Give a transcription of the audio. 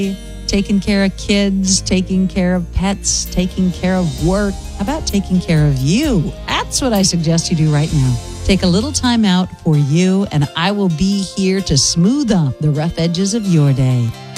taking care of kids, taking care of pets, taking care of work. How about taking care of you? That's what I suggest you do right now. Take a little time out for you, and I will be here to smooth up the rough edges of your day.